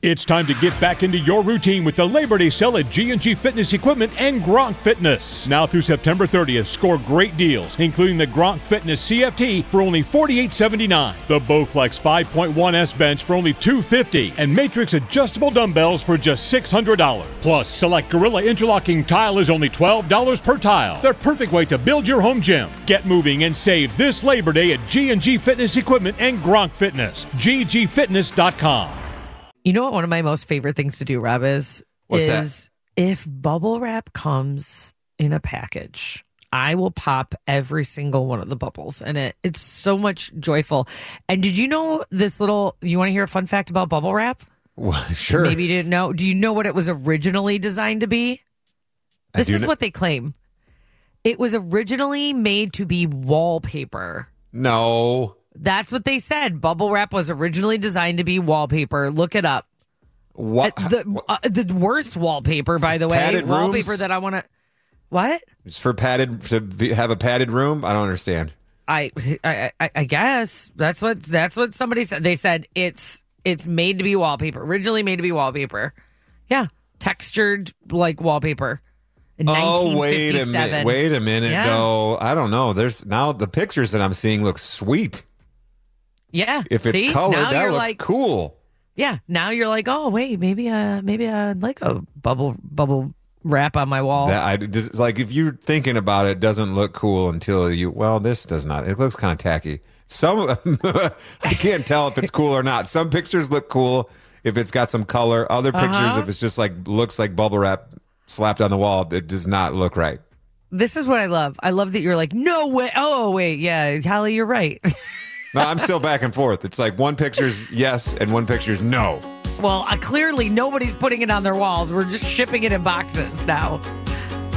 It's time to get back into your routine with the Labor Day sale at G&G Fitness Equipment and Gronk Fitness. Now through September 30th, score great deals, including the Gronk Fitness CFT for only $48.79, the Bowflex 5.1S bench for only $250, and Matrix adjustable dumbbells for just $600. Plus, select Gorilla interlocking tile is only $12 per tile. The perfect way to build your home gym. Get moving and save this Labor Day at G&G Fitness Equipment and Gronk Fitness. ggfitness.com. You know what one of my most favorite things to do, Rob, is if bubble wrap comes in a package, I will pop every single one of the bubbles, and it's so much joyful. And did you know this little, you want to hear a fun fact about bubble wrap? Well, sure. Maybe you didn't know. Do you know what it was originally designed to be? This is what they claim. It was originally made to be wallpaper. No. That's what they said. Bubble wrap was originally designed to be wallpaper. Look it up. What? The worst wallpaper, by the way. Padded wallpaper rooms? that I want to. What? It's for have a padded room? I don't understand. I guess that's what somebody said. They said it's made to be wallpaper. Originally made to be wallpaper. Yeah, textured like wallpaper. In wait a minute though. I don't know. There's now the pictures that I'm seeing look sweet. Yeah. If it's colored, that looks cool. Yeah. Now you're like, oh wait, maybe I'd like a bubble wrap on my wall. Just like if you're thinking about it, it doesn't look cool until you. Well, this does not. It looks kind of tacky. Some I can't tell if it's cool or not. Some pictures look cool if it's got some color. Other pictures, if it's just like looks like bubble wrap slapped on the wall, it does not look right. This is what I love. I love that you're like, no way. Oh wait, yeah, Hallie, you're right. No, I'm still back and forth. It's like one picture's yes and one picture's no. Well, clearly nobody's putting it on their walls. We're just shipping it in boxes now.